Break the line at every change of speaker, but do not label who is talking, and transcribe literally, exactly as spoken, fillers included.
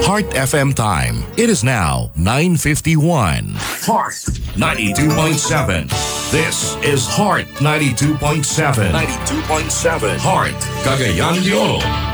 Heart F M time. It is now nine fifty-one. Heart ninety-two point seven. This is Heart ninety-two point seven. ninety-two point seven. Heart Cagayan de Oro.